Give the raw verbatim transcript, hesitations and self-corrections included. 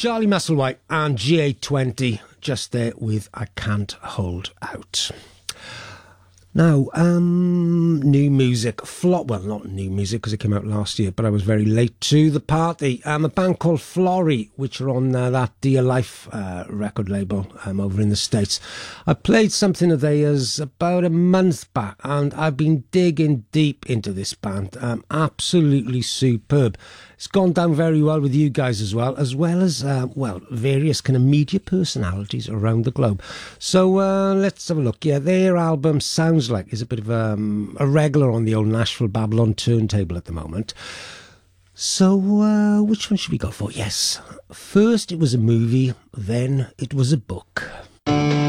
Charlie Musselwhite and G eight twenty just there with I Can't Hold Out. Now, um, new music, flop, well, not new music because it came out last year, but I was very late to the party. Um, a band called Florrie, which are on uh, that Dear Life uh, record label um, over in the States. I played something of theirs about a month back, and I've been digging deep into this band. Um, absolutely superb. It's gone down very well with you guys as well, as well as, uh, well, various kind of media personalities around the globe. So uh, let's have a look. Yeah, their album Sounds Like is a bit of um, a regular on the old Nashville Babylon turntable at the moment. So uh, which one should we go for? Yes, first it was a movie, then it was a book.